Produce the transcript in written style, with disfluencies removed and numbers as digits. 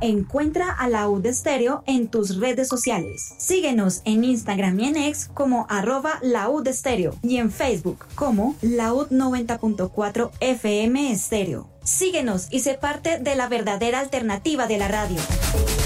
Encuentra a Laúd Estéreo en tus redes sociales. Síguenos en Instagram y en X como @Laúd Estéreo y en Facebook como Laúd 90.4 FM Estéreo. Síguenos y sé parte de la verdadera alternativa de la radio.